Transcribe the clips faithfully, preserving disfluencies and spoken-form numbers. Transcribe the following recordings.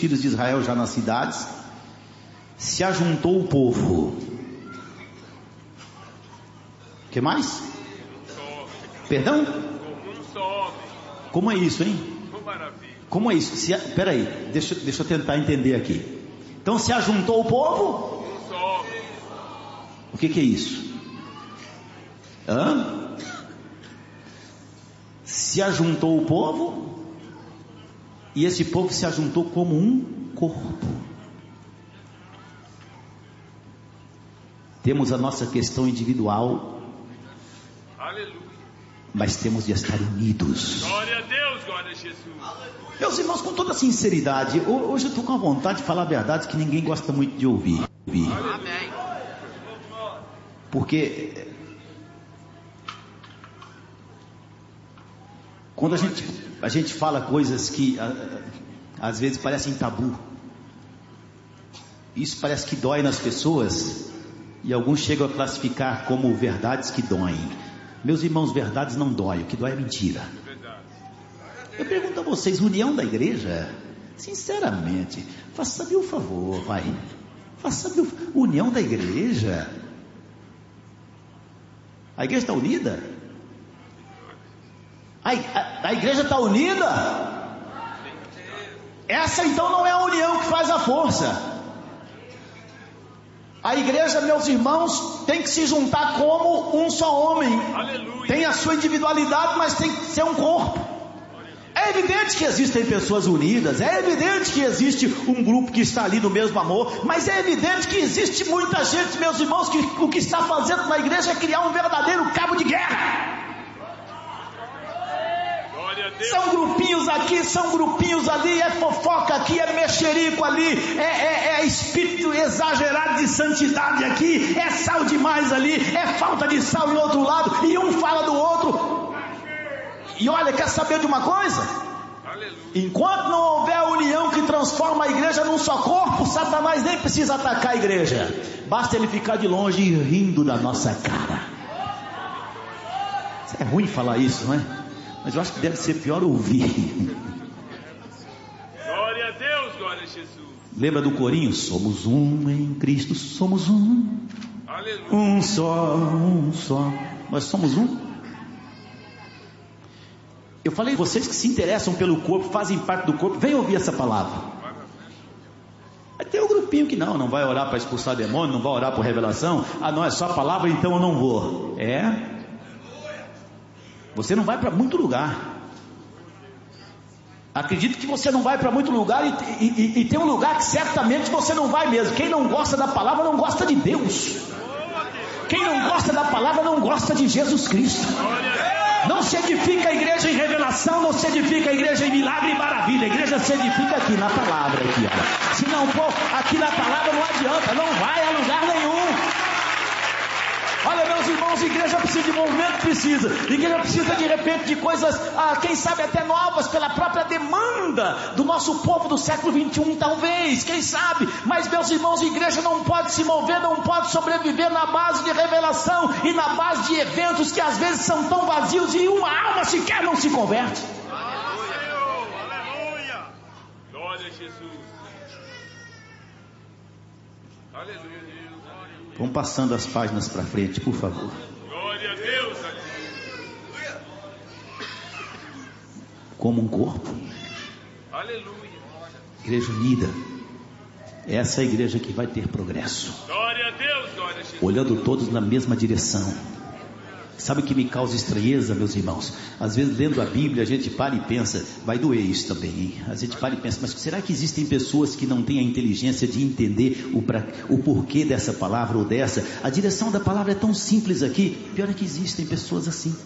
filhos de Israel já nas cidades, se ajuntou o povo. O que mais? Perdão? Como é isso, hein? Como é isso? Se, peraí, deixa, deixa eu tentar entender aqui. Então se ajuntou o povo? O que que é isso? Hã? Se ajuntou o povo, e esse povo se ajuntou como um corpo. Temos a nossa questão individual, aleluia, mas temos de estar unidos. Glória a Deus, glória a Jesus. Meus irmãos, com toda sinceridade, hoje eu estou com a vontade de falar a verdade que ninguém gosta muito de ouvir. Amém. Porque quando a gente, a gente fala coisas que às vezes parecem tabu, isso parece que dói nas pessoas, e alguns chegam a classificar como verdades que doem. Meus irmãos, verdades não dói, o que dói é mentira. Eu pergunto a vocês, união da igreja? Sinceramente, faça-me o favor, vai. Faça-me o favor, união da igreja? A igreja está unida? A, a, a igreja está unida? Essa então não é a união que faz a força. A igreja, meus irmãos, tem que se juntar como um só homem. Aleluia. Tem a sua individualidade, mas tem que ser um corpo. É evidente que existem pessoas unidas, é evidente que existe um grupo que está ali no mesmo amor, mas é evidente que existe muita gente, meus irmãos, que o que está fazendo na igreja é criar um verdadeiro cabo de guerra. São grupinhos aqui, são grupinhos ali, é fofoca aqui, é mexerico ali, é, é, é espírito exagerado de santidade aqui, é sal demais ali, é falta de sal em outro lado, e um fala do outro. E olha, quer saber de uma coisa? Enquanto não houver a união que transforma a igreja num só corpo, Satanás nem precisa atacar a igreja, basta ele ficar de longe e rindo da nossa cara. É ruim falar isso, não é? Mas eu acho que deve ser pior ouvir. Glória a Deus, glória a Jesus. Lembra do corinho? Somos um em Cristo, somos um. Aleluia. Um só, um só. Nós somos um. Eu falei, vocês que se interessam pelo corpo, fazem parte do corpo, venham ouvir essa palavra. Aí tem um grupinho que não, não vai orar para expulsar demônio, não vai orar por revelação. Ah, não, é só a palavra, então eu não vou. É... Você não vai para muito lugar. Acredito que você não vai para muito lugar, e, e, e tem um lugar que certamente você não vai mesmo. Quem não gosta da palavra não gosta de Deus. Quem não gosta da palavra não gosta de Jesus Cristo. Não se edifica a igreja em revelação, não se edifica a igreja em milagre e maravilha. A igreja se edifica aqui na palavra aqui, ó. Se não for aqui na palavra, não adianta, não vai a lugar nenhum. Olha, meus irmãos, a igreja precisa de movimento, precisa. A igreja precisa de repente de coisas, ah, quem sabe até novas, pela própria demanda do nosso povo do século vinte e um, talvez, quem sabe. Mas, meus irmãos, a igreja não pode se mover, não pode sobreviver na base de revelação e na base de eventos que às vezes são tão vazios e uma alma sequer não se converte. Aleluia, aleluia. Glória a Jesus. Aleluia, Deus. Vamos passando as páginas para frente, por favor. Glória a Deus. Como um corpo. Aleluia. Igreja unida. Essa é a igreja que vai ter progresso. Glória a Deus, glória a Jesus. Olhando todos na mesma direção. Sabe o que me causa estranheza, meus irmãos? Às vezes lendo a Bíblia a gente para e pensa, vai doer isso também, hein? A gente para e pensa, mas será que existem pessoas que não têm a inteligência de entender o, pra, o porquê dessa palavra ou dessa? A direção da palavra é tão simples aqui. Pior é que existem pessoas assim.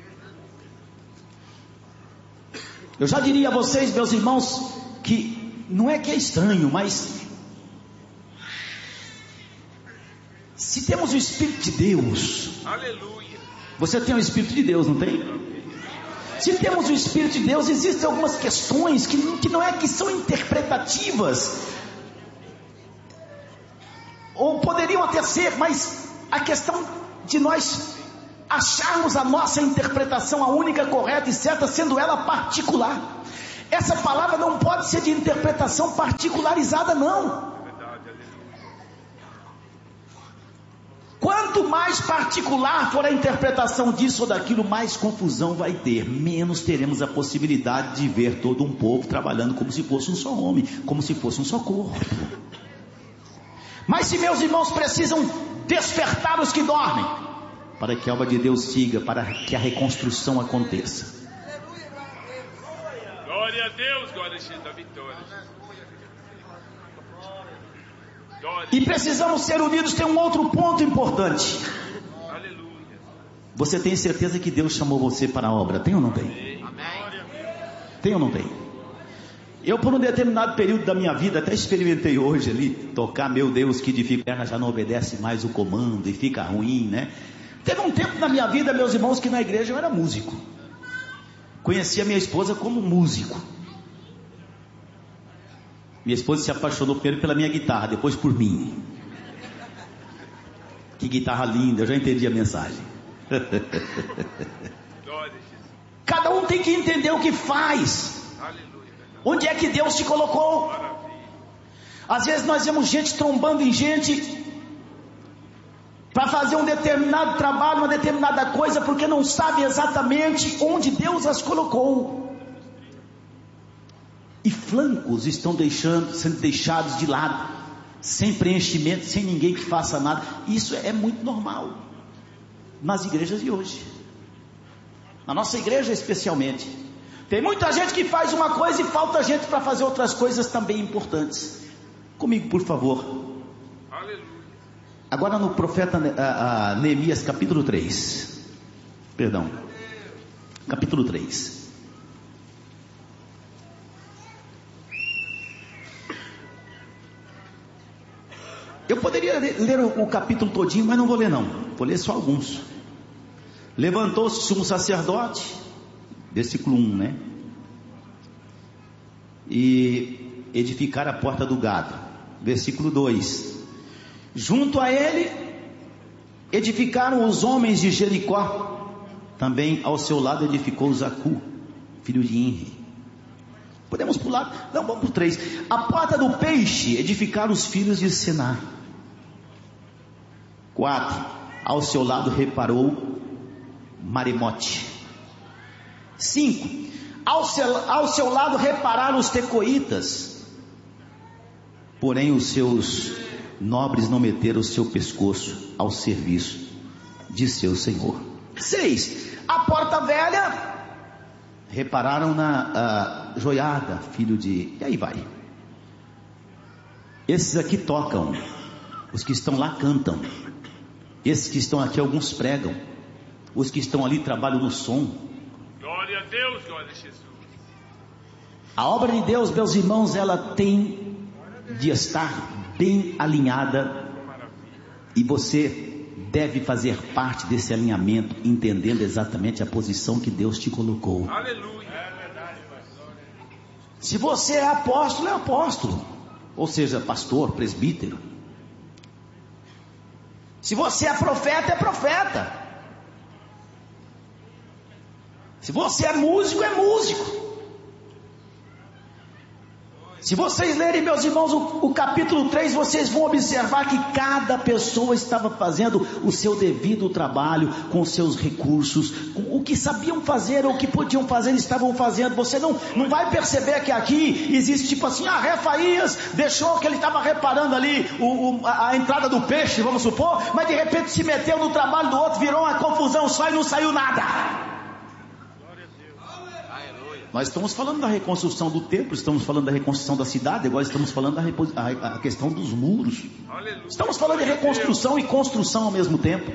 Eu já diria a vocês, meus irmãos, que não é que é estranho, mas se temos o Espírito de Deus, aleluia. Você tem o Espírito de Deus, não tem? Se temos o Espírito de Deus, existem algumas questões que, que não é que são interpretativas, ou poderiam até ser, mas a questão de nós acharmos a nossa interpretação a única correta e certa, sendo ela particular. Essa palavra não pode ser de interpretação particularizada, não. Quanto mais particular for a interpretação disso ou daquilo, mais confusão vai ter, menos teremos a possibilidade de ver todo um povo trabalhando como se fosse um só homem, como se fosse um só corpo. Mas se meus irmãos precisam despertar os que dormem, para que a obra de Deus siga, para que a reconstrução aconteça. Glória a Deus, glória a Deus, da vitória. E precisamos ser unidos. Tem um outro ponto importante. Aleluia. Você tem certeza que Deus chamou você para a obra? Tem ou não tem? Amém. Tem ou não tem? Eu por um determinado período da minha vida, até experimentei hoje ali, tocar, meu Deus, que dificuldade, já não obedece mais o comando e fica ruim, né? Teve um tempo na minha vida, meus irmãos, que na igreja eu era músico. Conheci a minha esposa como músico. Minha esposa se apaixonou primeiro pela minha guitarra, depois por mim. Que guitarra linda, eu já entendi a mensagem. Cada um tem que entender o que faz. Onde é que Deus te colocou? Às vezes nós vemos gente trombando em gente para fazer um determinado trabalho, uma determinada coisa, porque não sabe exatamente onde Deus as colocou. E flancos estão deixando, sendo deixados de lado, sem preenchimento, sem ninguém que faça nada. Isso é muito normal nas igrejas de hoje, na nossa igreja especialmente. Tem muita gente que faz uma coisa e falta gente para fazer outras coisas também importantes. Comigo, por favor. Aleluia. Agora no profeta a, a Neemias capítulo três. Perdão. Capítulo três. Eu poderia ler o, o capítulo todinho, mas não vou ler não. Vou ler só alguns. Levantou-se o sumo sacerdote, versículo um, né? E edificar a porta do gado, versículo dois. Junto a ele edificaram os homens de Jericó, também ao seu lado edificou Zacu, filho de Inri. Podemos pular? Não, vamos para o três. A porta do peixe edificaram os filhos de Sená. quatro. Ao seu lado reparou Maremote. cinco. Ao seu, ao seu lado repararam os tecoítas, porém os seus nobres não meteram o seu pescoço ao serviço de seu senhor. seis. A porta velha repararam na uh, Joiada, filho de... E aí vai. Esses aqui tocam, os que estão lá cantam, esses que estão aqui alguns pregam, os que estão ali trabalham no som. Glória a Deus, glória a Jesus. A obra de Deus, meus irmãos, ela tem de estar bem alinhada, e você deve fazer parte desse alinhamento, entendendo exatamente a posição que Deus te colocou. Aleluia. Se você é apóstolo, é apóstolo, ou seja, pastor, presbítero. Se você é profeta, é profeta. Se você é músico, é músico. Se vocês lerem, meus irmãos, o, o capítulo três, vocês vão observar que cada pessoa estava fazendo o seu devido trabalho, com os seus recursos, com o que sabiam fazer, ou o que podiam fazer, eles estavam fazendo. Você não, não vai perceber que aqui existe tipo assim, ah, Refaías deixou que ele estava reparando ali o, o, a, a entrada do peixe, vamos supor, mas de repente se meteu no trabalho do outro, virou uma confusão só e não saiu nada. Nós estamos falando da reconstrução do templo, estamos falando da reconstrução da cidade, agora estamos falando da repos... a, a questão dos muros. Aleluia. Estamos falando de reconstrução e construção ao mesmo tempo.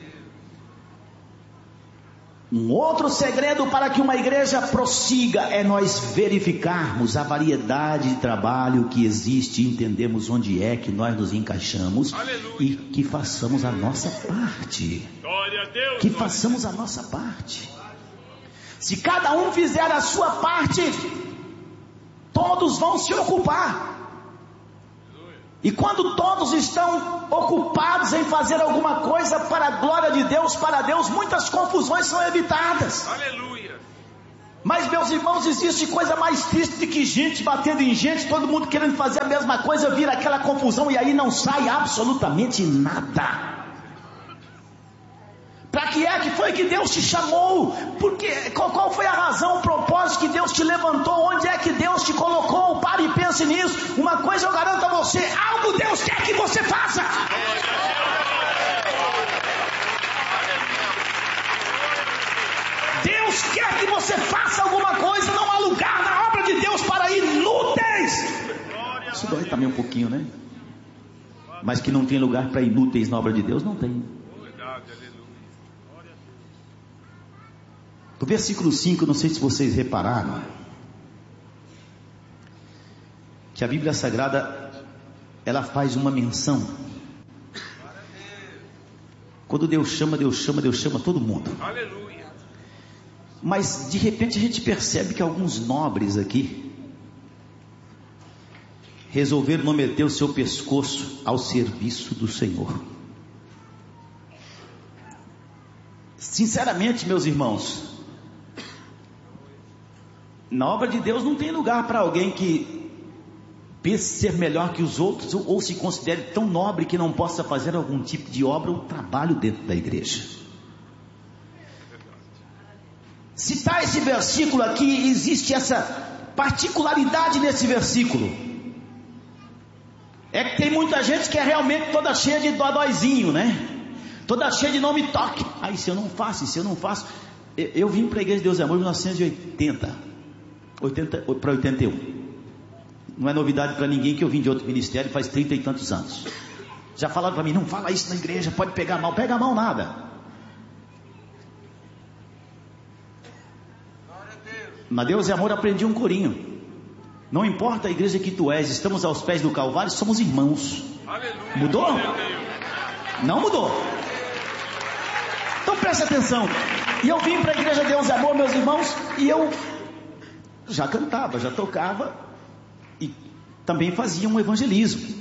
Um outro segredo para que uma igreja prossiga é nós verificarmos a variedade de trabalho que existe, entendemos onde é que nós nos encaixamos. Aleluia. E que façamos a nossa parte. Glória a Deus, que façamos a nossa parte. Se cada um fizer a sua parte, todos vão se ocupar. E quando todos estão ocupados em fazer alguma coisa para a glória de Deus, para Deus, muitas confusões são evitadas. Aleluia. Mas, meus irmãos, existe coisa mais triste do que gente batendo em gente, todo mundo querendo fazer a mesma coisa, vira aquela confusão e aí não sai absolutamente nada. Para que é que foi que Deus te chamou? Porque, qual, qual foi a razão, o propósito que Deus te levantou? Onde é que Deus te colocou? Pare e pense nisso. Uma coisa eu garanto a você: algo Deus quer que você faça. Deus quer que você faça alguma coisa. Não há lugar na obra de Deus para inúteis. Isso dói também um pouquinho, né? Mas que não tem lugar para inúteis na obra de Deus, não tem. Do versículo cinco, não sei se vocês repararam, que a Bíblia Sagrada, ela faz uma menção. Quando Deus chama, Deus chama, Deus chama todo mundo. Aleluia. Mas de repente a gente percebe que alguns nobres aqui resolveram não meter o seu pescoço ao serviço do Senhor. Sinceramente, meus irmãos, na obra de Deus não tem lugar para alguém que pense ser melhor que os outros, ou, ou se considere tão nobre que não possa fazer algum tipo de obra ou trabalho dentro da igreja. Citar esse versículo aqui, existe essa particularidade nesse versículo. É que tem muita gente que é realmente toda cheia de dodóizinho, né? Toda cheia de não me toque. Aí se eu não faço, se eu não faço. Eu, eu vim para a Igreja de Deus e Amor em mil novecentos e oitenta, oitenta para oitenta e um. Não é novidade para ninguém que eu vim de outro ministério faz trinta e tantos anos. Já falaram para mim: não fala isso na igreja, pode pegar mal. Pega mal nada. Na Deus e Amor aprendi um corinho: não importa a igreja que tu és, estamos aos pés do Calvário, somos irmãos. Aleluia. Mudou? Não mudou. Então presta atenção. E eu vim para a Igreja de Deus e Amor, meus irmãos, e eu já cantava, já tocava e também fazia um evangelismo.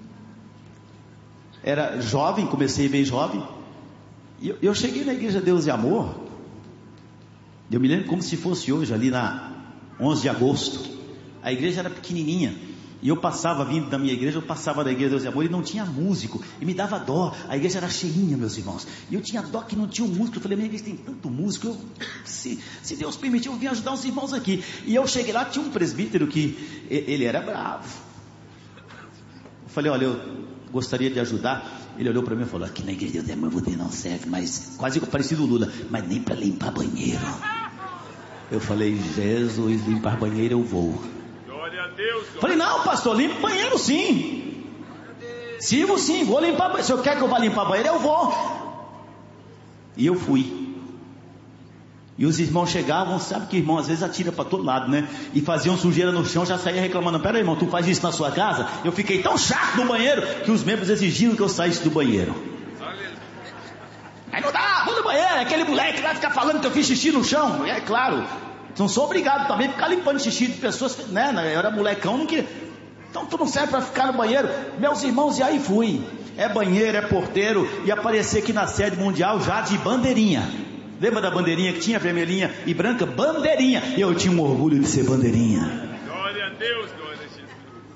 Era jovem, comecei bem jovem, e eu, eu cheguei na Igreja de Deus e Amor. Eu me lembro como se fosse hoje, ali na onze de agosto. A igreja era pequenininha, e eu passava vindo da minha igreja, eu passava da Igreja de Deus e Amor e não tinha músico, e me dava dó. A igreja era cheinha, meus irmãos, e eu tinha dó que não tinha um músico. Eu falei: minha igreja tem tanto músico, eu, se, se Deus permitir, eu vim ajudar os irmãos aqui. E eu cheguei lá, tinha um presbítero que ele era bravo. Eu falei: olha, eu gostaria de ajudar. Ele olhou para mim e falou: aqui na Igreja de Deus e Amor você não serve, mas quase parecido o Lula, mas nem para limpar banheiro. Eu falei: Jesus, limpar banheiro eu vou. Glória a Deus. Falei: não, pastor, limpa banheiro sim. Sirvo sim, vou limpar banheiro. Se eu quer que eu vá limpar banheiro, eu vou. E eu fui. E os irmãos chegavam, sabe que irmão às vezes atira para todo lado, né? E faziam sujeira no chão, já saía reclamando: pera aí, irmão, tu faz isso na sua casa? Eu fiquei tão chato no banheiro que os membros exigiram que eu saísse do banheiro. Aí não dá, vou no banheiro. Aquele moleque vai ficar falando que eu fiz xixi no chão. É claro, não sou obrigado também a ficar limpando xixi de pessoas, né? Eu era molecão, não queria. Então tu não serve para ficar no banheiro. Meus irmãos, e aí fui. É banheiro, é porteiro. E apareci aqui na sede mundial já de bandeirinha. Lembra da bandeirinha que tinha vermelhinha e branca? Bandeirinha. E eu tinha um orgulho de ser bandeirinha. Glória a Deus, glória a Jesus.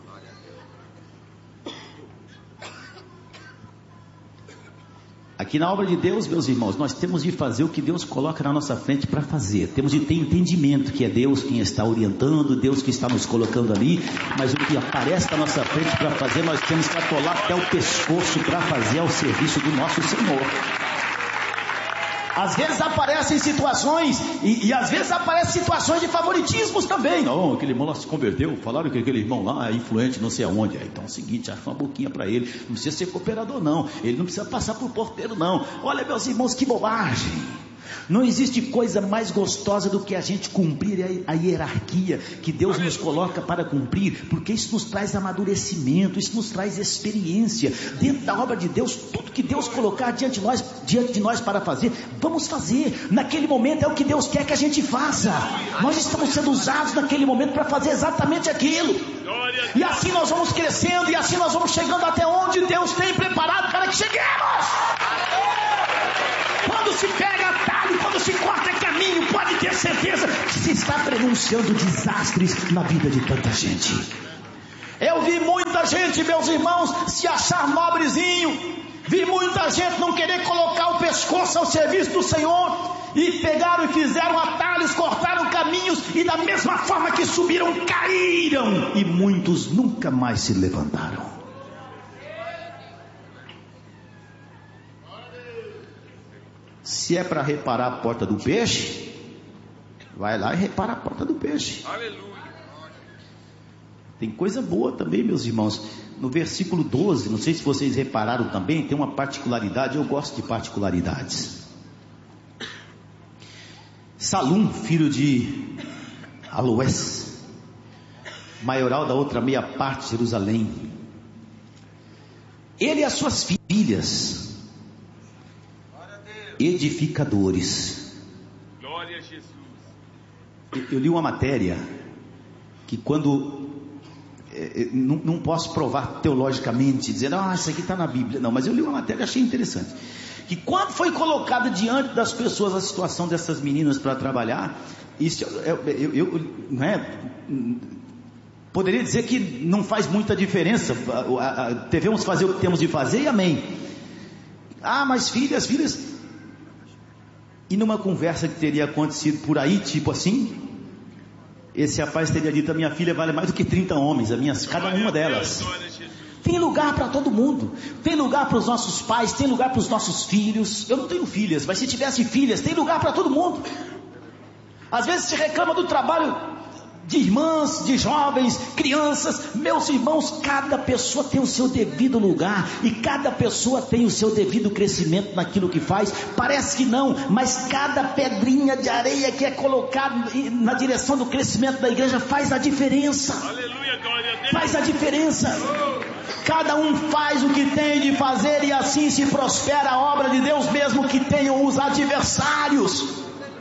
Aqui na obra de Deus, meus irmãos, nós temos de fazer o que Deus coloca na nossa frente para fazer. Temos de ter entendimento que é Deus quem está orientando, Deus que está nos colocando ali. Mas o que aparece na nossa frente para fazer, nós temos que atolar até o pescoço para fazer ao serviço do nosso Senhor. Às vezes aparecem situações, e, e às vezes aparecem situações de favoritismos também. Não, aquele irmão lá se converteu, falaram que aquele irmão lá é influente não sei aonde. Então é o seguinte, acha uma boquinha para ele, não precisa ser cooperador não, ele não precisa passar por porteiro não. Olha, meus irmãos, que bobagem. Não existe coisa mais gostosa do que a gente cumprir a hierarquia que Deus nos coloca para cumprir, porque isso nos traz amadurecimento, isso nos traz experiência. Dentro da obra de Deus, tudo que Deus colocar diante de nós, diante de nós para fazer, vamos fazer. Naquele momento é o que Deus quer que a gente faça. Nós estamos sendo usados naquele momento para fazer exatamente aquilo. E assim nós vamos crescendo, e assim nós vamos chegando até onde Deus tem preparado para que cheguemos. Quando se pega atalho, quando se corta caminho, pode ter certeza que se está preparado anunciando desastres na vida de tanta gente. Eu vi muita gente, meus irmãos, se achar nobrezinho. Vi muita gente não querer colocar o pescoço ao serviço do Senhor, e pegaram e fizeram atalhos, cortaram caminhos, e da mesma forma que subiram, caíram, e muitos nunca mais se levantaram. Se é para reparar a porta do peixe, vai lá e repara a porta do peixe. Aleluia. Tem coisa boa também, meus irmãos. No versículo doze, não sei se vocês repararam também, tem uma particularidade. Eu gosto de particularidades. Salum, filho de Aloés, maioral da outra meia parte de Jerusalém, ele e as suas filhas, edificadores. Glória a Jesus. Eu, eu li uma matéria que quando é, não, não posso provar teologicamente, dizendo, ah, isso aqui está na Bíblia, não, mas eu li uma matéria e achei interessante, que quando foi colocada diante das pessoas a situação dessas meninas para trabalhar, isso eu, eu, eu não é, poderia dizer que não faz muita diferença, devemos fazer o que temos de fazer e amém. Ah, mas filhas, filhas, e numa conversa que teria acontecido por aí, tipo assim, esse rapaz teria dito, a minha filha vale mais do que trinta homens, a minha, cada uma delas. Tem lugar para todo mundo, tem lugar para os nossos pais, tem lugar para os nossos filhos. Eu não tenho filhas, mas se tivesse filhas, tem lugar para todo mundo. Às vezes se reclama do trabalho de irmãs, de jovens, crianças. Meus irmãos, cada pessoa tem o seu devido lugar, e cada pessoa tem o seu devido crescimento naquilo que faz. Parece que não, mas cada pedrinha de areia que é colocada na direção do crescimento da igreja faz a diferença. Aleluia, glória a Deus. Faz a diferença. Cada um faz o que tem de fazer, e assim se prospera a obra de Deus, mesmo que tenham os adversários.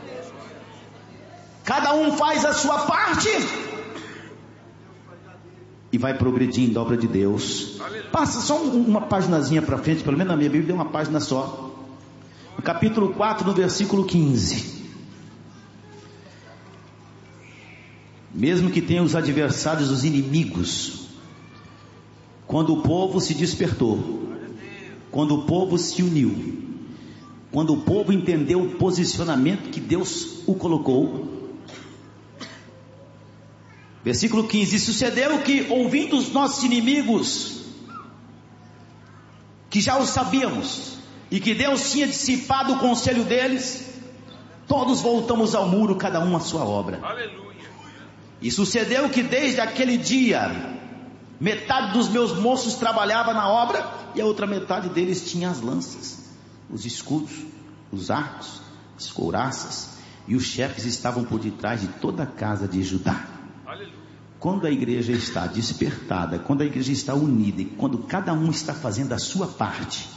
Cada um faz a sua parte e vai progredindo a obra de Deus. Passa só uma paginazinha para frente, pelo menos na minha Bíblia é uma página só. No capítulo quatro, no versículo quinze. Mesmo que tenha os adversários, os inimigos, quando o povo se despertou, quando o povo se uniu, quando o povo entendeu o posicionamento que Deus o colocou. Versículo quinze, sucedeu que, ouvindo os nossos inimigos, que já o sabíamos, e que Deus tinha dissipado o conselho deles, todos voltamos ao muro, cada um a sua obra. Aleluia. E sucedeu que desde aquele dia, metade dos meus moços trabalhava na obra, e a outra metade deles tinha as lanças, os escudos, os arcos, as couraças, e os chefes estavam por detrás de toda a casa de Judá. Quando a igreja está despertada, quando a igreja está unida, e quando cada um está fazendo a sua parte,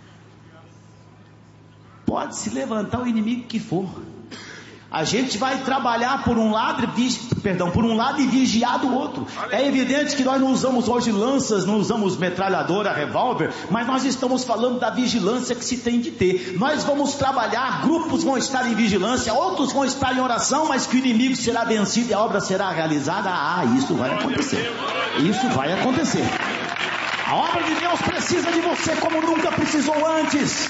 pode se levantar o inimigo que for. A gente vai trabalhar por um lado, perdão, por um lado e vigiar do outro. É evidente que nós não usamos hoje lanças, não usamos metralhadora, revólver, mas nós estamos falando da vigilância que se tem de ter. Nós vamos trabalhar, grupos vão estar em vigilância, outros vão estar em oração, mas que o inimigo será vencido e a obra será realizada. Ah, isso vai acontecer. Isso vai acontecer. A obra de Deus precisa de você como nunca precisou antes.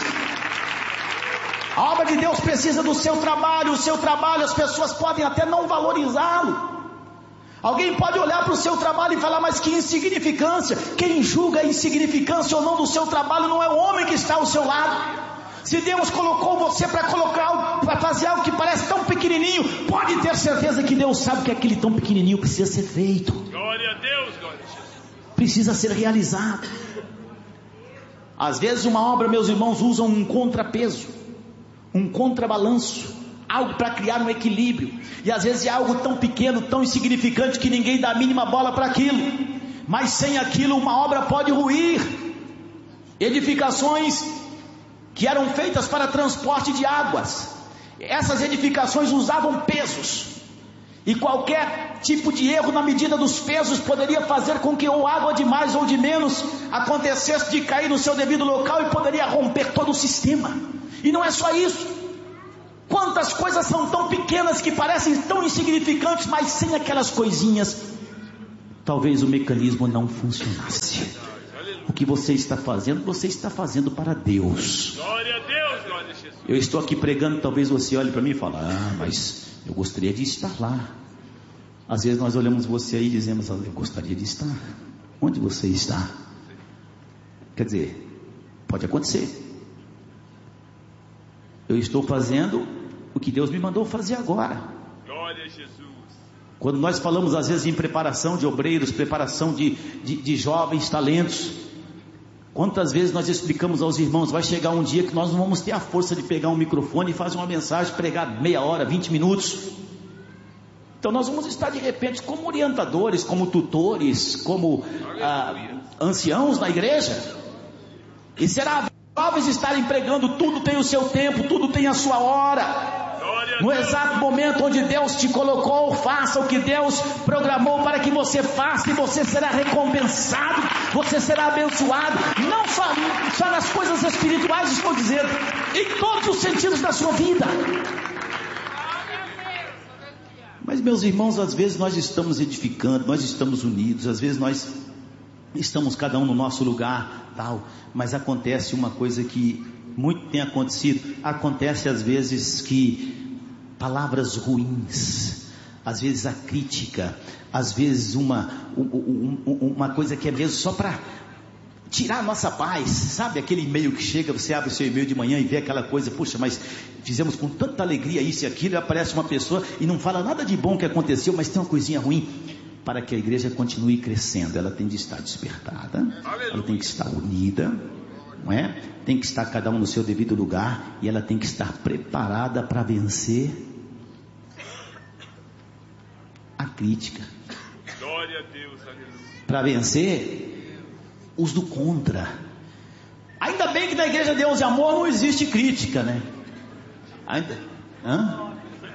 A obra de Deus precisa do seu trabalho. O seu trabalho, as pessoas podem até não valorizá-lo. Alguém pode olhar para o seu trabalho e falar, mas que insignificância. Quem julga a insignificância ou não do seu trabalho não é o homem que está ao seu lado. Se Deus colocou você para colocar, para fazer algo que parece tão pequenininho, pode ter certeza que Deus sabe que aquele tão pequenininho precisa ser feito. Glória a Deus, glória a Jesus. Precisa ser realizado. Às vezes uma obra, meus irmãos, usam um contrapeso, um contrabalanço, algo para criar um equilíbrio, e às vezes é algo tão pequeno, tão insignificante, que ninguém dá a mínima bola para aquilo, mas sem aquilo uma obra pode ruir. Edificações que eram feitas para transporte de águas, essas edificações usavam pesos, e qualquer tipo de erro na medida dos pesos poderia fazer com que ou água de mais ou de menos acontecesse de cair no seu devido local, e poderia romper todo o sistema. E não é só isso. Quantas coisas são tão pequenas que parecem tão insignificantes, mas sem aquelas coisinhas, talvez o mecanismo não funcionasse. O que você está fazendo, você está fazendo para Deus. Glória a Deus, glória a Jesus. Eu estou aqui pregando, talvez você olhe para mim e fale: ah, mas eu gostaria de estar lá. Às vezes nós olhamos você aí e dizemos: eu gostaria de estar. Onde você está? Quer dizer, pode acontecer. Eu estou fazendo o que Deus me mandou fazer agora. Glória a Jesus. Quando nós falamos às vezes em preparação de obreiros, preparação de, de, de jovens talentos, quantas vezes nós explicamos aos irmãos: vai chegar um dia que nós não vamos ter a força de pegar um microfone e fazer uma mensagem, pregar meia hora, vinte minutos. Então nós vamos estar de repente como orientadores, como tutores, como ah, anciãos na igreja. E será jovens estarem pregando: tudo tem o seu tempo, tudo tem a sua hora. No exato momento onde Deus te colocou, faça o que Deus programou para que você faça, e você será recompensado, você será abençoado, não só, só nas coisas espirituais, estou dizendo, em todos os sentidos da sua vida. Mas, meus irmãos, às vezes nós estamos edificando, nós estamos unidos, às vezes nós estamos cada um no nosso lugar, tal, mas acontece uma coisa que muito tem acontecido, acontece às vezes que palavras ruins, às vezes a crítica, às vezes uma, um, um, uma coisa que é mesmo só para tirar a nossa paz, sabe aquele e-mail que chega, você abre o seu e-mail de manhã e vê aquela coisa: puxa, mas fizemos com tanta alegria isso e aquilo, e aparece uma pessoa e não fala nada de bom que aconteceu, mas tem uma coisinha ruim. Para que a igreja continue crescendo, ela tem de estar despertada, aleluia, ela tem que estar unida, não é? Tem que estar cada um no seu devido lugar, e ela tem que estar preparada para vencer a crítica. Glória a Deus, aleluia. Para vencer os do contra. Ainda bem que na igreja Deus e Amor não existe crítica, né? Ainda, hã?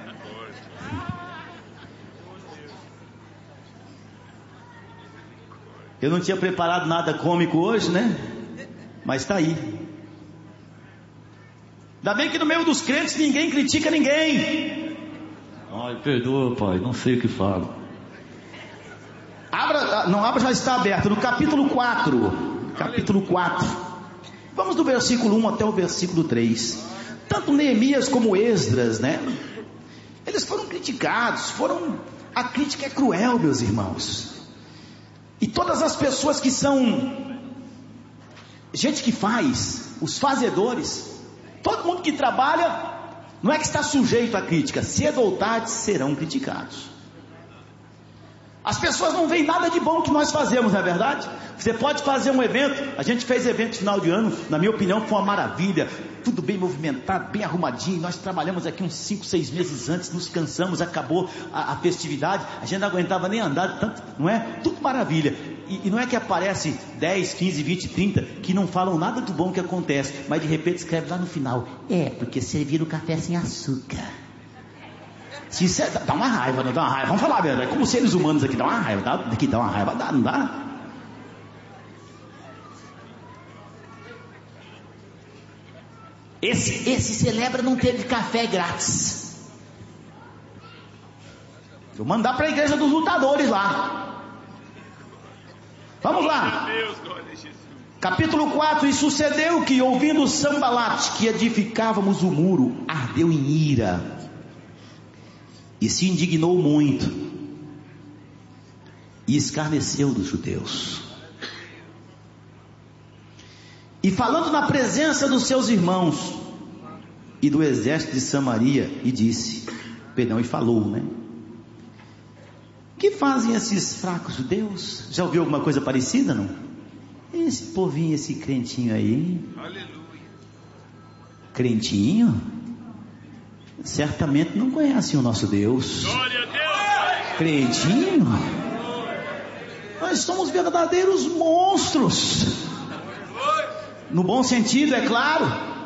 Eu não tinha preparado nada cômico hoje, né? Mas está aí. Ainda bem que no meio dos crentes ninguém critica ninguém. Ai, perdoa, pai, não sei o que falo. Abra, não, abra, já está aberto, no capítulo quatro. Capítulo quatro. Vamos do versículo um até o versículo três. Tanto Neemias como Esdras, né? Eles foram criticados, foram... A crítica é cruel, meus irmãos. E todas as pessoas que são gente que faz, os fazedores, todo mundo que trabalha, não é que está sujeito à crítica, cedo ou tarde serão criticados. As pessoas não veem nada de bom que nós fazemos, não é verdade? Você pode fazer um evento, a gente fez evento no final de ano, na minha opinião foi uma maravilha, tudo bem movimentado, bem arrumadinho, nós trabalhamos aqui uns cinco, seis meses antes, nos cansamos, acabou a, a festividade, a gente não aguentava nem andar, tanto, não é? Tudo maravilha, e, e não é que aparece dez, quinze, vinte, trinta, que não falam nada do bom que acontece, mas de repente escreve lá no final: é, porque serviram café sem açúcar. Se isso é, dá uma raiva, não dá uma raiva, vamos falar, velho, é como seres humanos aqui, dá uma raiva, dá, aqui dá uma raiva, dá, não dá? Esse, esse celebra não teve café grátis. Vou mandar para a igreja dos lutadores lá. Vamos lá. Capítulo quatro. E sucedeu que, ouvindo Sambalate que edificávamos o muro, ardeu em ira e se indignou muito e escarneceu dos judeus. E falando na presença dos seus irmãos e do exército de Samaria, e disse, perdão, e falou, né? Que fazem esses fracos judeus? Já ouviu alguma coisa parecida, não? Esse povinho, esse crentinho aí. Aleluia. Crentinho? Certamente não conhecem o nosso Deus. Glória a Deus. Crentinho? Nós somos verdadeiros monstros. No bom sentido, é claro.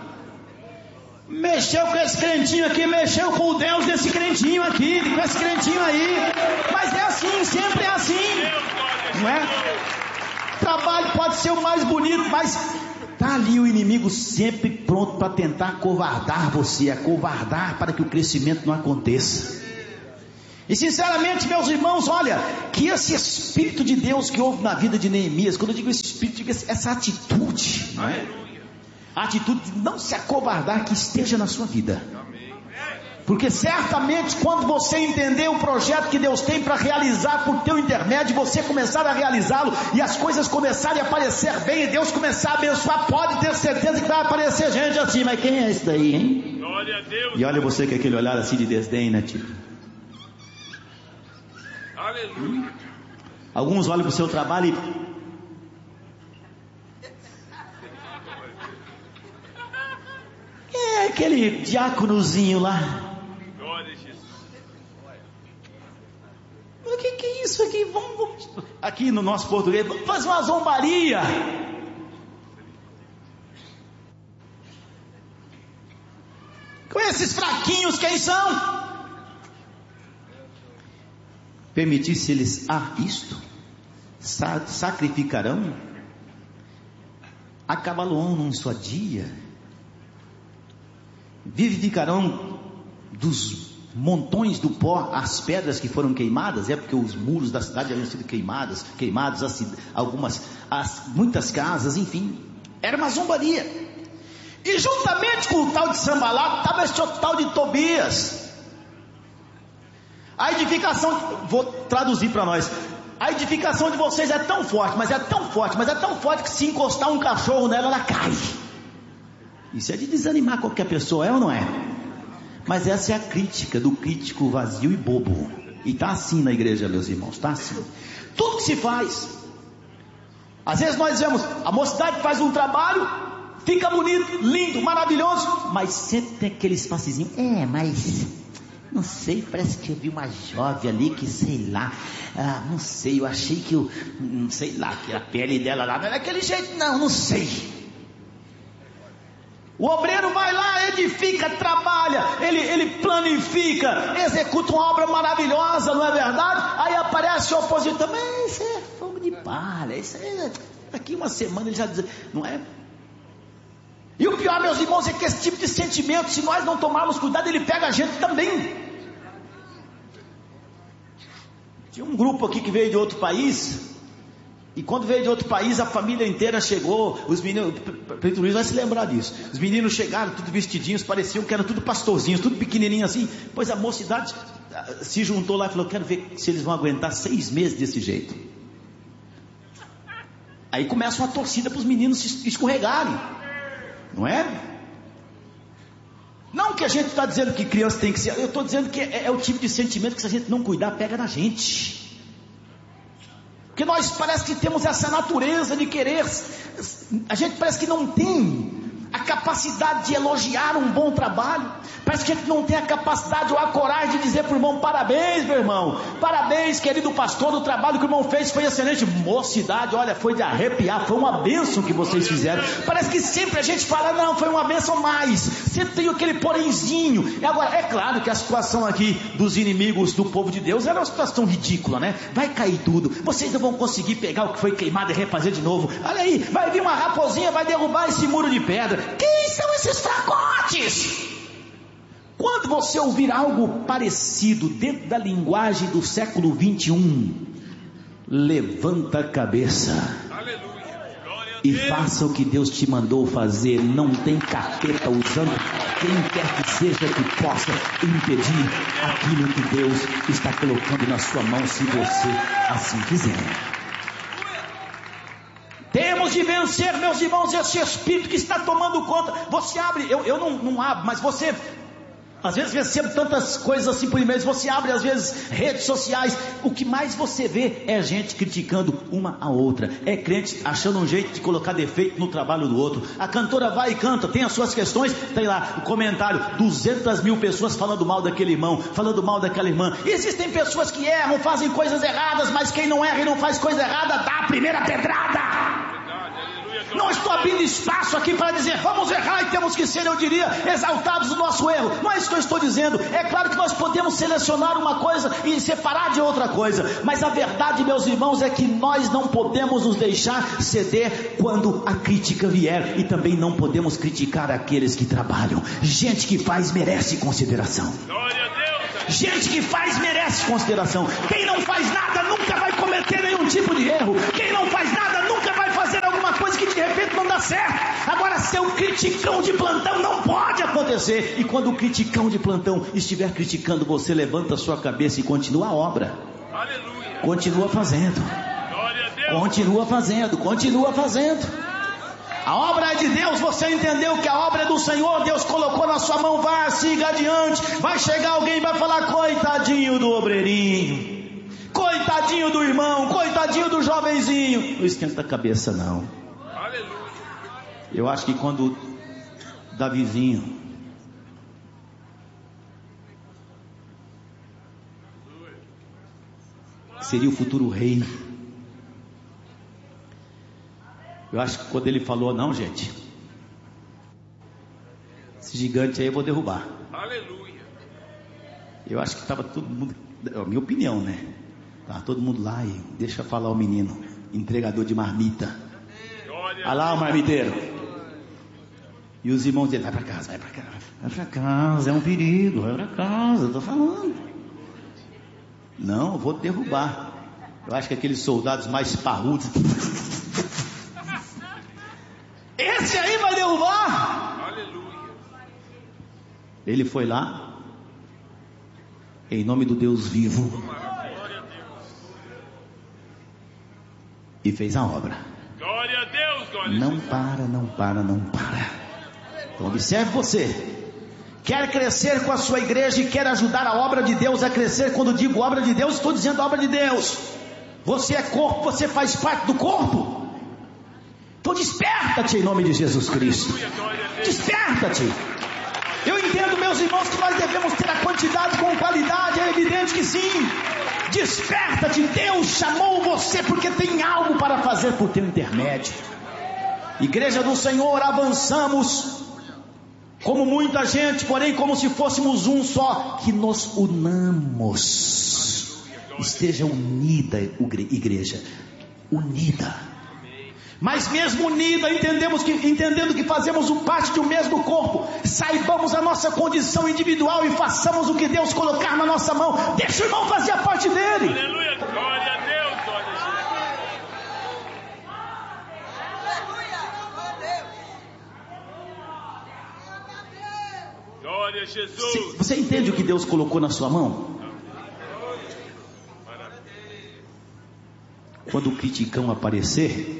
Mexeu com esse crentinho aqui, mexeu com o Deus desse crentinho aqui, com esse crentinho aí. Mas é assim, sempre é assim, não é? Trabalho pode ser o mais bonito, mas está ali o inimigo sempre pronto para tentar acovardar você, acovardar para que o crescimento não aconteça. E sinceramente, meus irmãos, olha, que esse Espírito de Deus que houve na vida de Neemias, quando eu digo esse Espírito, eu digo essa atitude, não é? A atitude de não se acovardar que esteja na sua vida. Porque certamente quando você entender o projeto que Deus tem para realizar por teu intermédio, você começar a realizá-lo e as coisas começarem a aparecer bem e Deus começar a abençoar, pode ter certeza que vai aparecer gente assim, mas quem é esse daí, hein? Glória a Deus. E olha você com aquele olhar assim de desdém, né, tipo? Aleluia. Alguns olham para o seu trabalho e... é aquele diáconozinho lá. Glória a Jesus. O que, que é isso aqui? Vamos, vamos, aqui no nosso português, vamos fazer uma zombaria. Com esses fraquinhos, quem são? Permitisse-lhes a isto, sa- sacrificarão, acabá-lo-ão num só dia, vivificarão dos montões do pó as pedras que foram queimadas, é porque os muros da cidade haviam sido queimados, queimados as, algumas, as, muitas casas, enfim, era uma zombaria. E juntamente com o tal de Sambalat estava este tal de Tobias. A edificação, vou traduzir para nós, a edificação de vocês é tão forte, mas é tão forte, mas é tão forte que se encostar um cachorro nela, ela cai. Isso é de desanimar qualquer pessoa, é ou não é? Mas essa é a crítica do crítico vazio e bobo. E está assim na igreja, meus irmãos, está assim. Tudo que se faz, às vezes nós vemos, a mocidade faz um trabalho, fica bonito, lindo, maravilhoso, mas sempre tem aquele espaçozinho, é, mas... não sei, parece que eu vi uma jovem ali que sei lá, ah, não sei, eu achei que eu, não sei lá, que a pele dela lá não era daquele jeito, não, não sei. O obreiro vai lá, edifica, trabalha, ele, ele planifica, executa uma obra maravilhosa, não é verdade? Aí aparece o opositor, mas isso é fogo de palha, isso é, daqui uma semana ele já diz, não é? E o pior, meus irmãos, é que esse tipo de sentimento, se nós não tomarmos cuidado, ele pega a gente também. Tinha um grupo aqui que veio de outro país, e quando veio de outro país, a família inteira chegou, os meninos, o Pedro Luiz vai se lembrar disso, os meninos chegaram, tudo vestidinhos, pareciam que eram tudo pastorzinhos, tudo pequenininho assim, pois a mocidade se juntou lá e falou, quero ver se eles vão aguentar seis meses desse jeito. Aí começa uma torcida para os meninos se escorregarem, não é? Não que a gente está dizendo que criança tem que ser, eu estou dizendo que é, é o tipo de sentimento que se a gente não cuidar, pega na gente. Porque nós parece que temos essa natureza de querer, a gente parece que não tem a capacidade de elogiar um bom trabalho, parece que a gente não tem a capacidade ou a coragem de dizer para o irmão, parabéns meu irmão, parabéns querido pastor, o trabalho que o irmão fez foi excelente, mocidade, olha, foi de arrepiar, foi uma bênção que vocês fizeram. Parece que sempre a gente fala, não, foi uma bênção mais, sempre tem aquele porémzinho. E agora, é claro que a situação aqui dos inimigos do povo de Deus era uma situação ridícula, né? Vai cair tudo, vocês não vão conseguir pegar o que foi queimado e refazer de novo, olha aí, vai vir uma raposinha, vai derrubar esse muro de pedra. Quem são esses fracotes? Quando você ouvir algo parecido dentro da linguagem do século vinte e um, levanta a cabeça e faça o que Deus te mandou fazer. Não tem capeta usando quem quer que seja que possa impedir aquilo que Deus está colocando na sua mão, se você assim quiser. Temos de vencer, meus irmãos, esse espírito que está tomando conta. Você abre, eu, eu não, não abro, mas você, às vezes recebo tantas coisas assim por e-mails, você abre às vezes redes sociais, o que mais você vê é gente criticando uma a outra, é crente achando um jeito de colocar defeito no trabalho do outro. A cantora vai e canta, tem as suas questões, tem lá o comentário, duzentas mil pessoas falando mal daquele irmão, falando mal daquela irmã. E existem pessoas que erram, fazem coisas erradas, mas quem não erra e não faz coisa errada, dá a primeira pedrada. Não estou abrindo espaço aqui para dizer, vamos errar e temos que ser, eu diria, exaltados do nosso erro. Não é isso que eu estou dizendo. É claro que nós podemos selecionar uma coisa e separar de outra coisa, mas a verdade, meus irmãos, é que nós não podemos nos deixar ceder quando a crítica vier, e também não podemos criticar aqueles que trabalham. Gente que faz merece consideração. Glória a Deus. Gente que faz merece consideração. Quem não faz nada nunca vai cometer nenhum tipo de erro. Quem não faz nada nunca vai fazer alguma coisa que de repente não dá certo. Agora, ser um criticão de plantão não pode acontecer. E quando o criticão de plantão estiver criticando você, levanta a sua cabeça e continua a obra. Aleluia. Continua fazendo. Glória a Deus. Continua fazendo. Continua fazendo. A obra é de Deus, você entendeu que a obra é do Senhor, Deus colocou na sua mão, vá, siga adiante. Vai chegar alguém e vai falar, coitadinho do obreirinho, coitadinho do irmão, coitadinho do jovenzinho. Não esquenta a cabeça não. Aleluia. Eu acho que quando Davizinho seria o futuro rei, eu acho que quando ele falou, não gente, esse gigante aí eu vou derrubar. Aleluia. Eu acho que estava todo mundo, é a minha opinião, né? Estava todo mundo lá e deixa falar o menino, entregador de marmita. Glória Olha lá o marmiteiro. E os irmãos dele, vai para casa, vai para casa, vai para casa, é um perigo, vai para casa, eu tô falando. Não, eu vou derrubar. Eu acho que aqueles soldados mais parrudos, esse aí vai derrubar. Aleluia. Ele foi lá, em nome do Deus vivo, Glória a Deus. e fez a obra. Glória a Deus. Glória a Não Deus. para, não para, não para. Então observe você. Quer crescer com a sua igreja e quer ajudar a obra de Deus a crescer. Quando digo obra de Deus, estou dizendo obra de Deus. Você é corpo, você faz parte do corpo. Então desperta-te em nome de Jesus Cristo. Glória a Deus. Desperta-te. Eu entendo, meus irmãos, que nós devemos ter a quantidade com qualidade. É evidente que sim. Desperta-te. Deus chamou você porque tem algo para fazer por teu intermédio. Igreja do Senhor, avançamos como muita gente, porém como se fôssemos um só. Que nos unamos. Esteja unida, igreja, unida. Mas mesmo unida, entendemos que, entendendo que fazemos parte de um mesmo corpo, saibamos a nossa condição individual e façamos o que Deus colocar na nossa mão. Deixa o irmão fazer a parte dele. Aleluia. Glória a Deus. Glória a Jesus. Glória a Jesus. Você entende o que Deus colocou na sua mão? Quando o criticão aparecer,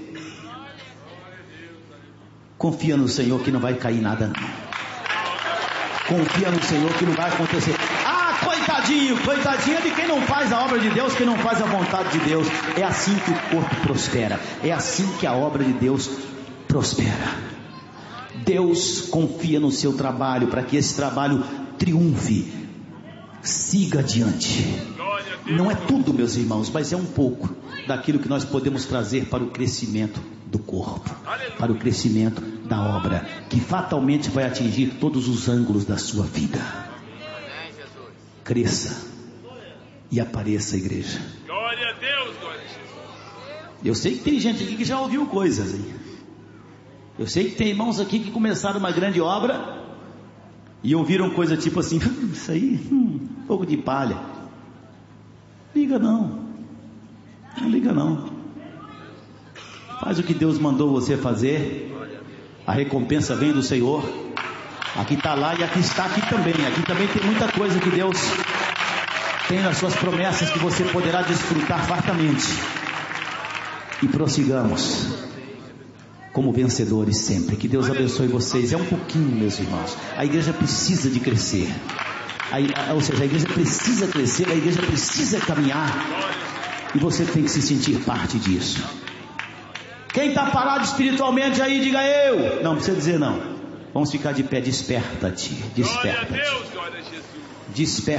confia no Senhor que não vai cair nada não. Confia no Senhor que não vai acontecer. Ah, coitadinho, coitadinho de quem não faz a obra de Deus, quem não faz a vontade de Deus. É assim que o corpo prospera. É assim que a obra de Deus prospera. Deus confia no seu trabalho para que esse trabalho triunfe. Siga adiante. Não é tudo, meus irmãos, mas é um pouco daquilo que nós podemos trazer para o crescimento do corpo, para o crescimento da obra, que fatalmente vai atingir todos os ângulos da sua vida. Cresça e apareça, igreja. Glória a Deus. Glória a Jesus. Eu sei que tem gente aqui que já ouviu coisas, hein? Eu sei que tem irmãos aqui que começaram uma grande obra e ouviram coisa tipo assim, isso aí, hum, fogo de palha. Liga não, não liga não. Faz o que Deus mandou você fazer. A recompensa vem do Senhor. Aqui está lá e aqui está aqui também. Aqui também tem muita coisa que Deus tem nas suas promessas que você poderá desfrutar fartamente. E prossigamos como vencedores sempre. Que Deus abençoe vocês. É um pouquinho, meus irmãos. A igreja precisa de crescer. A, ou seja, a igreja precisa crescer, a igreja precisa caminhar. E você tem que se sentir parte disso. Quem está parado espiritualmente aí, diga eu. Não precisa dizer não. Vamos ficar de pé. Desperta-te. Desperta-te.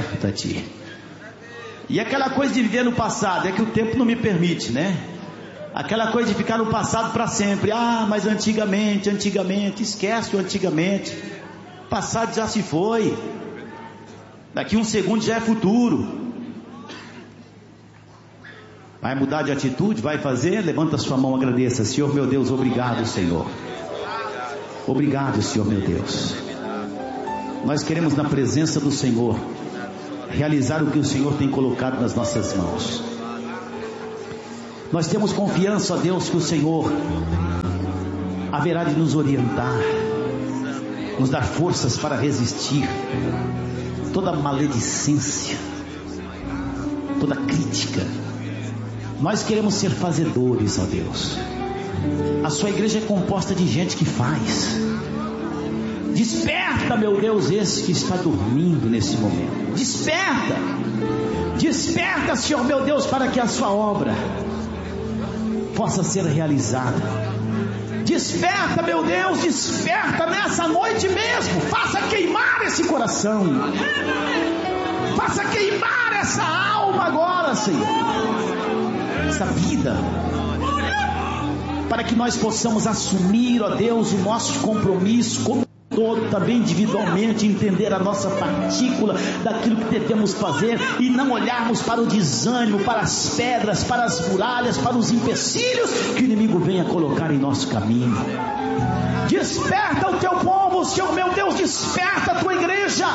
Desperta-te. E aquela coisa de viver no passado, é que o tempo não me permite, né? Aquela coisa de ficar no passado para sempre. Ah, mas antigamente, antigamente. Esquece o antigamente. O passado já se foi. Daqui um segundo já é futuro. Vai mudar de atitude? Vai fazer? Levanta sua mão, agradeça. Senhor meu Deus, obrigado, Senhor. Obrigado, Senhor meu Deus. Nós queremos, na presença do Senhor, realizar o que o Senhor tem colocado nas nossas mãos. Nós temos confiança, ó Deus, que o Senhor haverá de nos orientar, nos dar forças para resistir toda maledicência, toda crítica. Nós queremos ser fazedores, ó Deus. A sua igreja é composta de gente que faz. Desperta, meu Deus, esse que está dormindo nesse momento. Desperta. Desperta, Senhor meu Deus, para que a sua obra possa ser realizada. Desperta, meu Deus, desperta nessa noite mesmo. Faça queimar esse coração. Faça queimar essa alma agora, Senhor. Essa vida. Para que nós possamos assumir, ó Deus, o nosso compromisso como todo, também individualmente, entender a nossa partícula daquilo que devemos fazer e não olharmos para o desânimo, para as pedras, para as muralhas, para os empecilhos que o inimigo venha colocar em nosso caminho. Desperta o teu povo, Senhor meu Deus, desperta a tua igreja,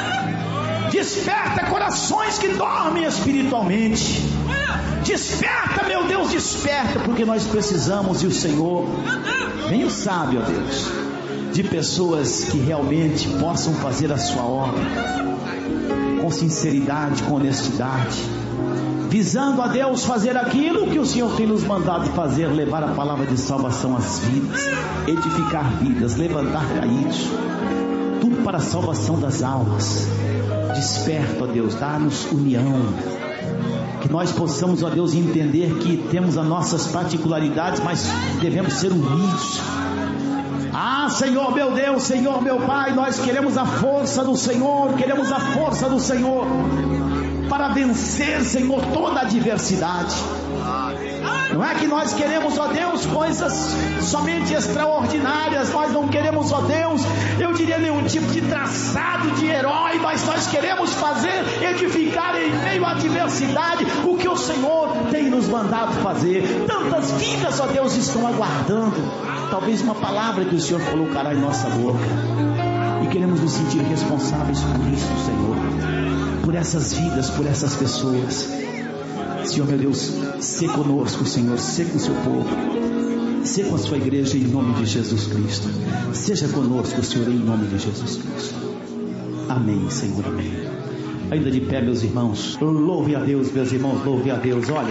desperta corações que dormem espiritualmente. Desperta, meu Deus, desperta, porque nós precisamos, e o Senhor nem o sabe, ó Deus, de pessoas que realmente possam fazer a sua obra com sinceridade, com honestidade, visando a Deus fazer aquilo que o Senhor tem nos mandado fazer, levar a palavra de salvação às vidas, edificar vidas, levantar caídos, tudo para a salvação das almas. Desperta, ó Deus, dá-nos união, que nós possamos, ó Deus, entender que temos as nossas particularidades, mas devemos ser unidos. Ah, Senhor meu Deus, Senhor meu Pai, nós queremos a força do Senhor, queremos a força do Senhor para vencer, Senhor, toda a adversidade. Não é que nós queremos, ó Deus, coisas somente extraordinárias, nós não queremos, ó Deus, eu diria nenhum tipo de traçado de herói, mas nós queremos fazer, edificar em meio à adversidade o que o Senhor tem nos mandado fazer. Tantas vidas, ó Deus, estão aguardando talvez uma palavra que o Senhor colocará em nossa boca, e queremos nos sentir responsáveis por isso, Senhor, por essas vidas, por essas pessoas. Senhor meu Deus, sê conosco, Senhor, sê com o seu povo, sê com a sua igreja em nome de Jesus Cristo. Seja conosco, Senhor, em nome de Jesus Cristo. Amém, Senhor, amém. Ainda de pé, meus irmãos, louve a Deus, meus irmãos, louve a Deus. Olha,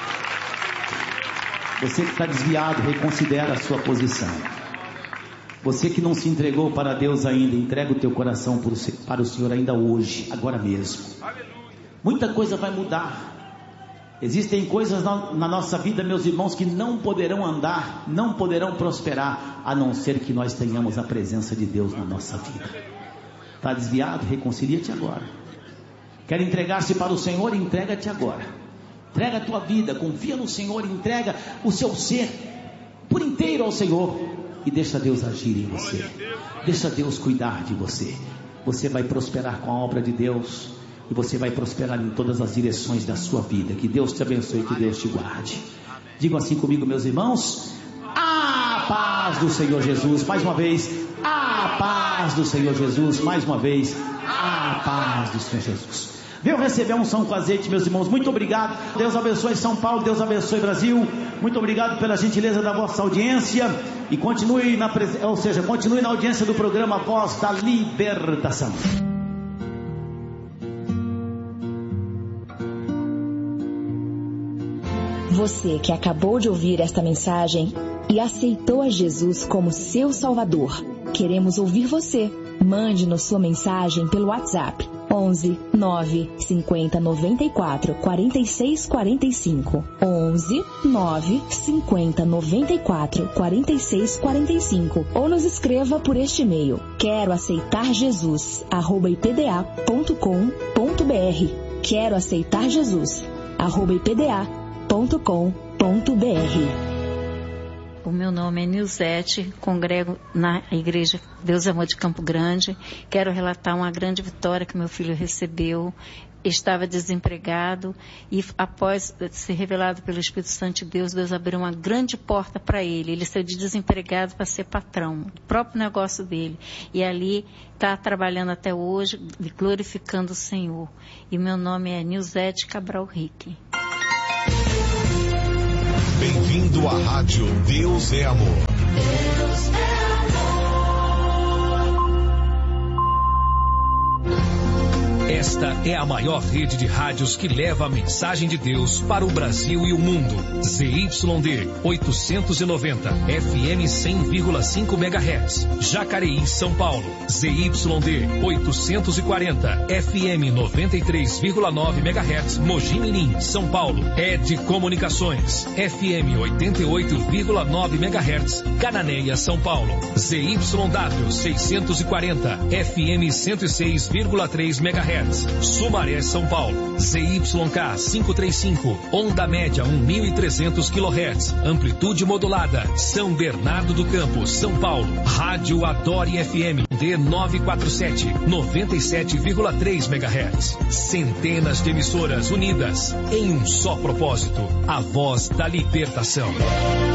você que está desviado, reconsidera a sua posição. Você que não se entregou para Deus ainda, entrega o teu coração para o Senhor ainda hoje, agora mesmo. Muita coisa vai mudar. Existem coisas na, na nossa vida, meus irmãos, que não poderão andar, não poderão prosperar, a não ser que nós tenhamos a presença de Deus na nossa vida. Está desviado? Reconcilia-te agora. Quer entregar-se para o Senhor? Entrega-te agora. Entrega a tua vida, confia no Senhor, entrega o seu ser por inteiro ao Senhor e deixa Deus agir em você. Deixa Deus cuidar de você. Você vai prosperar com a obra de Deus. E você vai prosperar em todas as direções da sua vida. Que Deus te abençoe, que Deus te guarde. Digam assim comigo, meus irmãos: a paz do Senhor Jesus. Mais uma vez, a paz do Senhor Jesus. Mais uma vez, a paz do Senhor Jesus. Venham receber a unção com azeite, meus irmãos. Muito obrigado. Deus abençoe São Paulo, Deus abençoe Brasil. Muito obrigado pela gentileza da vossa audiência. E continue na, ou seja, continue na audiência do programa Voz da Libertação. Você que acabou de ouvir esta mensagem e aceitou a Jesus como seu Salvador, queremos ouvir você. Mande-nos sua mensagem pelo WhatsApp onze, nove, cinquenta, noventa e quatro, quarenta e seis, quarenta e cinco. onze, nove, cinquenta, noventa e quatro, quarenta e seis, quarenta e cinco. Ou nos escreva por este e-mail: quero aceitar Jesus, arroba ipda ponto com ponto br. Quero aceitar Jesus, arroba ipda ponto com ponto b r. O meu nome é Nilzete, congrego na Igreja Deus Amor de Campo Grande. Quero relatar uma grande vitória que meu filho recebeu. Estava desempregado e após ser revelado pelo Espírito Santo de Deus, Deus abriu uma grande porta para ele. Ele saiu de desempregado para ser patrão, do próprio negócio dele. E ali está trabalhando até hoje, glorificando o Senhor. E meu nome é Nilzete Cabral Rique. Bem-vindo à Rádio Deus é Amor. Deus é Esta é a maior rede de rádios que leva a mensagem de Deus para o Brasil e o mundo. Z Y D oitocentos e noventa, F M cem vírgula cinco megahertz. Jacareí, São Paulo. Z Y D oitocentos e quarenta, F M noventa e três vírgula nove megahertz. Mogi Mirim, São Paulo. Ed Comunicações, F M oitenta e oito vírgula nove megahertz. Cananéia, São Paulo. Z Y W seiscentos e quarenta, F M cento e seis vírgula três megahertz. Sumaré, São Paulo. Z Y K quinhentos e trinta e cinco, onda média mil e trezentos quilohertz, amplitude modulada. São Bernardo do Campo, São Paulo. Rádio Adore F M D novecentos e quarenta e sete, noventa e sete vírgula três megahertz. Centenas de emissoras unidas em um só propósito: a voz da libertação.